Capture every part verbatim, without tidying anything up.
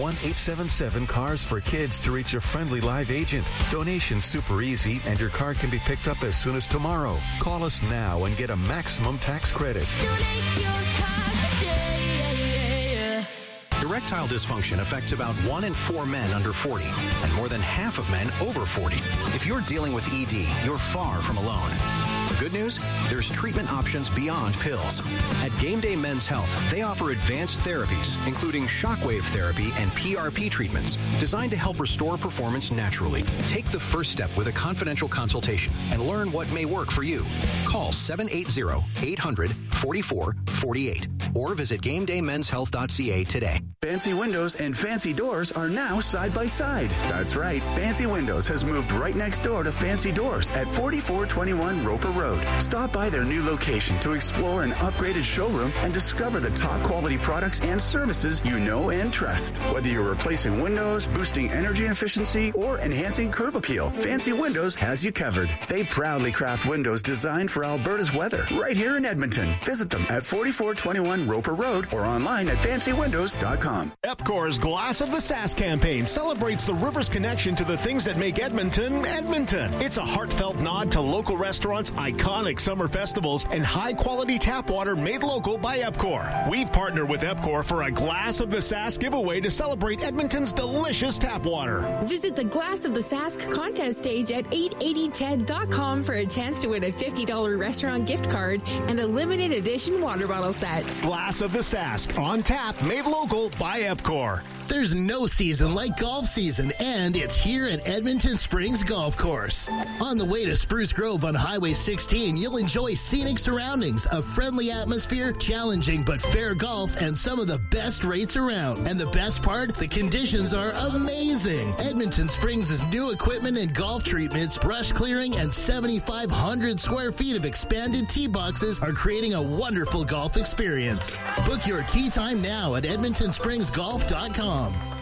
one eight seven seven Cars for Kids to reach a friendly live agent. Donation's super easy, and your car can be picked up as soon as tomorrow. Call us now and get a maximum tax credit. Donate your car today. Erectile dysfunction affects about one in four men under forty and more than half of men over forty. If you're dealing with E D, you're far from alone. Good news? There's treatment options beyond pills. At Game Day Men's Health, they offer advanced therapies, including shockwave therapy and P R P treatments, designed to help restore performance naturally. Take the first step with a confidential consultation and learn what may work for you. Call seven eight zero, eight hundred, forty-four forty-eight or visit game day men's health dot c a today. Fancy Windows and Fancy Doors are now side by side. That's right. Fancy Windows has moved right next door to Fancy Doors at forty-four twenty-one Roper Road. Stop by their new location to explore an upgraded showroom and discover the top quality products and services you know and trust. Whether you're replacing windows, boosting energy efficiency, or enhancing curb appeal, Fancy Windows has you covered. They proudly craft windows designed for Alberta's weather right here in Edmonton. Visit them at forty-four twenty-one Roper Road or online at fancy windows dot com. Epcor's Glass of the Sask campaign celebrates the river's connection to the things that make Edmonton, Edmonton. It's a heartfelt nod to local restaurants, iconic summer festivals, and high-quality tap water made local by Epcor. We've partnered with Epcor for a Glass of the Sask giveaway to celebrate Edmonton's delicious tap water. Visit the Glass of the Sask contest page at eight eighty C H E D dot com for a chance to win a fifty dollars restaurant gift card and a limited edition water bottle set. Glass of the Sask, on tap, made local by Epcor. There's no season like golf season, and it's here at Edmonton Springs Golf Course. On the way to Spruce Grove on Highway sixteen, you'll enjoy scenic surroundings, a friendly atmosphere, challenging but fair golf, and some of the best rates around. And the best part, the conditions are amazing. Edmonton Springs' new equipment and golf treatments, brush clearing, and seventy-five hundred square feet of expanded tee boxes are creating a wonderful golf experience. Book your tee time now at edmonton springs golf dot com.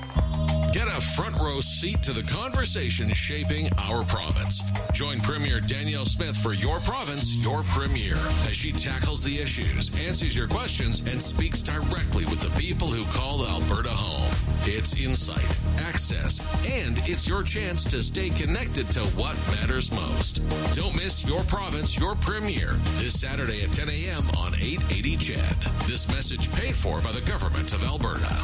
Get a front row seat to the conversation shaping our province. Join Premier Danielle Smith for Your Province, Your Premier, as she tackles the issues, answers your questions, and speaks directly with the people who call Alberta home. It's insight, access, and it's your chance to stay connected to what matters most. Don't miss Your Province, Your Premier this Saturday at ten a.m. on eight eighty C H E D. This message paid for by the Government of Alberta.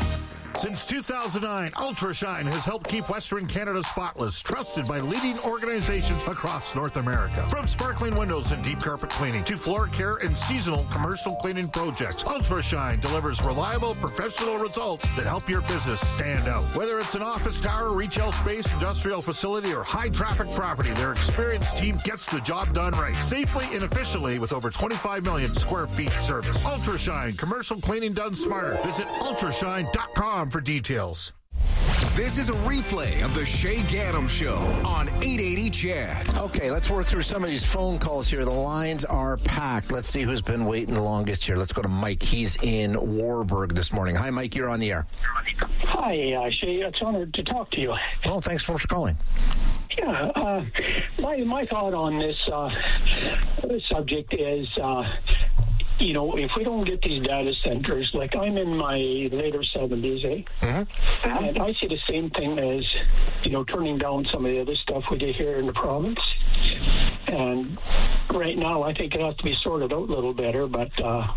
Since two thousand nine, UltraShine has helped keep Western Canada spotless, trusted by leading organizations across North America. From sparkling windows and deep carpet cleaning to floor care and seasonal commercial cleaning projects, UltraShine delivers reliable, professional results that help your business stand out. Whether it's an office tower, retail space, industrial facility, or high-traffic property, their experienced team gets the job done right, safely and efficiently with over twenty-five million square feet service. UltraShine, commercial cleaning done smarter. Visit ultra shine dot com for details. This is a replay of the Shay Gaddam Show on eight eighty C H E D. Okay, let's work through some of these phone calls here. The lines are packed. Let's see who's been waiting the longest here. Let's go to Mike. He's in Warburg this morning. Hi, Mike. You're on the air. Hi, uh, Shay. It's an honor to talk to you. Well, thanks for calling. Yeah, uh, my my thought on this uh, subject is, uh, you know, if we don't get these data centers, like I'm in my later seventies, eh? Mm-hmm. And I see the same thing as, you know, turning down some of the other stuff we do here in the province. And right now, I think it has to be sorted out a little better, but uh,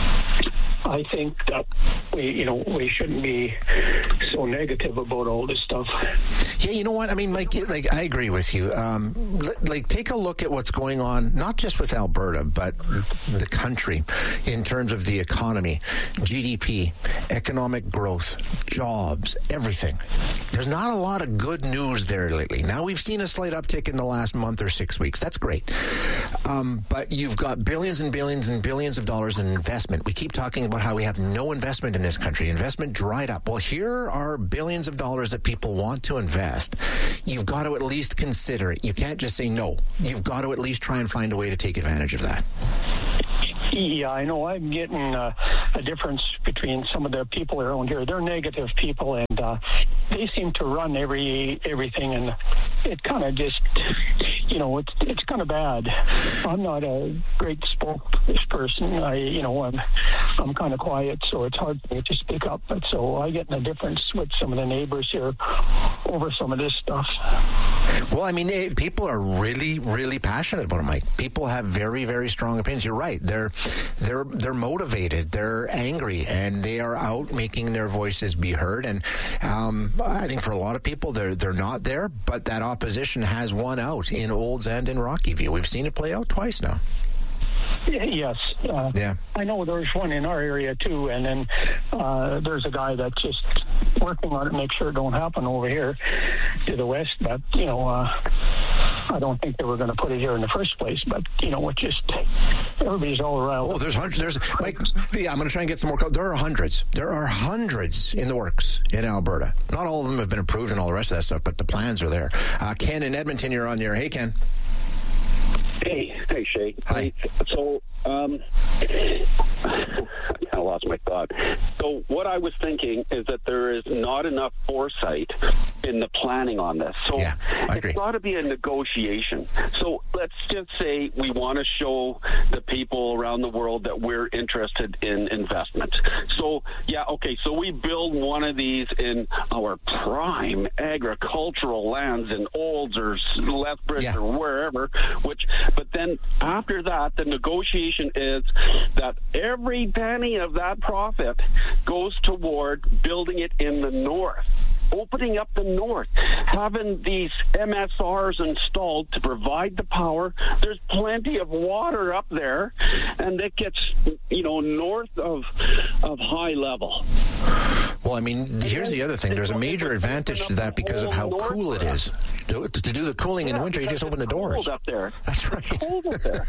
I think that we, you know, we shouldn't be so negative about all this stuff. Yeah, you know what? I mean, Mike, like, I agree with you. Um, like, take a look at what's going on, not just with Alberta, but the country in terms of the economy, G D P, economic growth, jobs, everything. There's not a lot of good news there lately. Now, we've seen a slight uptick in the last month or six weeks. That's great. Um, but you've got billions and billions and billions of dollars in investment. We keep talking about how we have no investment in this country. Investment dried up. Well, here are billions of dollars that people want to invest. You've got to at least consider it. You can't just say no. You've got to at least try and find a way to take advantage of that. Yeah, I know. I'm getting uh, a difference between some of the people around here. They're negative people, and uh, they seem to run every everything. And it kind of just, you know, it's it's kind of bad. I'm not a great spokesperson. I, you know, I'm I'm kind of quiet, so it's hard for me to speak up. But so I get in a difference with some of the neighbors here over some of this stuff. Well, I mean, it, people are really, really passionate about it, Mike. People have very, very strong opinions. You're right. They're they're they're motivated. They're angry, and they are out making their voices be heard. And um, I think for a lot of people, they're they're not there. But that opposition has won out in Olds and in Rocky View. We've seen it play out twice now. Yes. Uh, yeah. I know there's one in our area, too, and then uh, there's a guy that's just working on it to make sure it don't happen over here to the west. But, you know, uh, I don't think they were going to put it here in the first place. But, you know, it just, everybody's all around. Oh, there's hundreds. There's, like, yeah, I'm going to try and get some more. There are hundreds. There are hundreds in the works in Alberta. Not all of them have been approved and all the rest of that stuff, but the plans are there. Uh, Ken in Edmonton, you're on the air. Hey, Ken. Hey, hey, Shay. Hi. So, um, I lost my thought. So, what I was thinking is that there is not enough foresight in the planning on this. So, yeah, I agree. It's got to be a negotiation. So, let's just say we want to show the people around the world that we're interested in investment. So, yeah, okay, so we build one of these in our prime agricultural lands in Olds or Lethbridge yeah. or wherever, which, but then after that, the negotiation is that every penny of that profit goes toward building it in the north. Opening up the north, having these M S Rs installed to provide the power. There's plenty of water up there, and it gets, you know, north of of high level. Well, I mean, here's the other thing. There's a major advantage to that because of how cool it is. To, to do the cooling in the winter, you just open the doors. Cold up there. That's right. Cold up there.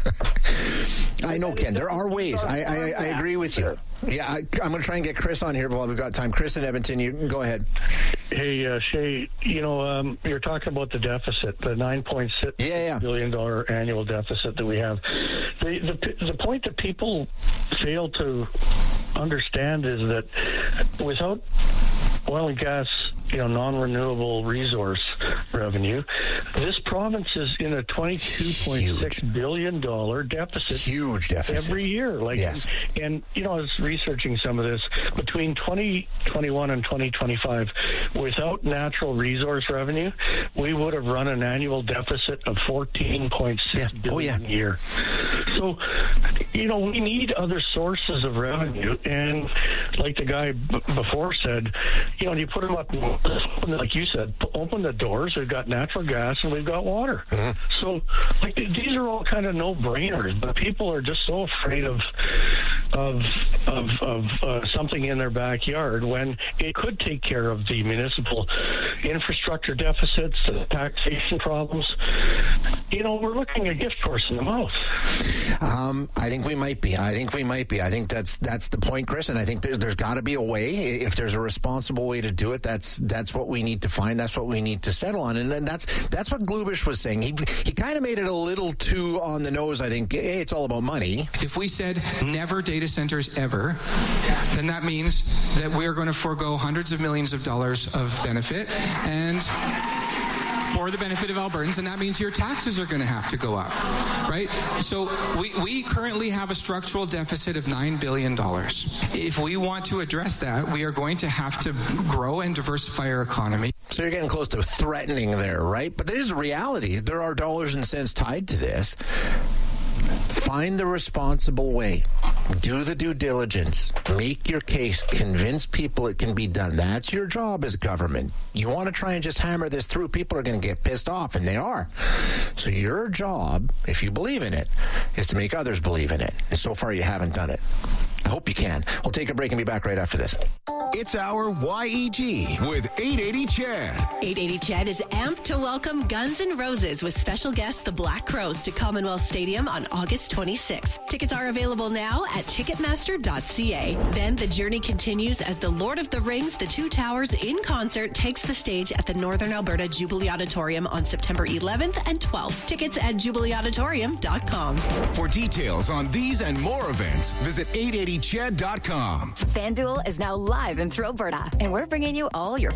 I know, Ken. There are ways. I, I, I agree with you. Yeah, I, I'm going to try and get Chris on here while we've got time. Chris in Edmonton, you go ahead. Hey, uh, Shay, you know, um, you're talking about the deficit, the nine point six yeah, yeah. billion dollars annual deficit that we have. The, the the point that people fail to understand is that without oil and gas, you know, non-renewable resource revenue, this province is in a twenty-two point six billion dollars deficit. Huge deficit. Every year. Like, yes. and, and, you know, I was researching some of this. Between twenty twenty-one and twenty twenty-five, without natural resource revenue, we would have run an annual deficit of fourteen point six yeah. billion oh, yeah. a year. So, you know, we need other sources of revenue. And like the guy b- before said, you know, you put them up, like you said, open the doors. We've got natural gas and we've got water. Mm-hmm. So, like, these are all kind of no-brainers, but people are just so afraid of of of, of uh, something in their backyard when it could take care of the municipal infrastructure deficits, the taxation problems. You know, we're looking a gift horse in the mouth. Um, I think we might be. I think we might be. I think that's that's the point, Chris. And I think there's there's got to be a way. If there's a responsible way to do it, that's that's what we need to find. That's what we need to settle on. And then that's that's what Glubish was saying. He he kind of made it a little too on the nose. I think hey, it's all about money. If we said never data centers ever, then that means that we are going to forego hundreds of millions of dollars of benefit and for the benefit of Albertans, and that means your taxes are going to have to go up, right? So we, we currently have a structural deficit of nine billion dollars. If we want to address that, we are going to have to grow and diversify our economy. So you're getting close to threatening there, right? But there is a reality. There are dollars and cents tied to this. Find the responsible way. Do the due diligence. Make your case. Convince people it can be done. That's your job as government. You want to try and just hammer this through, people are going to get pissed off, and they are. So your job, if you believe in it, is to make others believe in it. And so far, you haven't done it. I hope you can. We'll take a break and be back right after this. It's our Y E G with eight eighty Chad. eight eighty Chad is amped to welcome Guns N' Roses with special guest The Black Crowes to Commonwealth Stadium on August twenty-sixth. Tickets are available now at ticketmaster dot c a. Then the journey continues as The Lord of the Rings, The Two Towers in concert takes the stage at the Northern Alberta Jubilee Auditorium on September eleventh and twelfth. Tickets at jubilee auditorium dot com. For details on these and more events, visit eight eighty chad dot com. FanDuel is now live in Alberta, and we're bringing you all your